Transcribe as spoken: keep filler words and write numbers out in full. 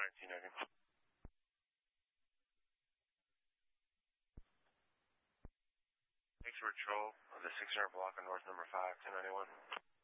nineteen ninety. Takes patrol of the six hundred block on north number five, ten ninety-one.